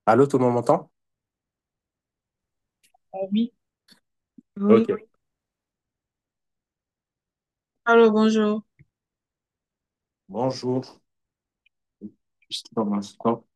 Allô, tout le monde m'entend? Oui. Oui. Ok. Allô, bonjour. Bonjour. Juste un instant.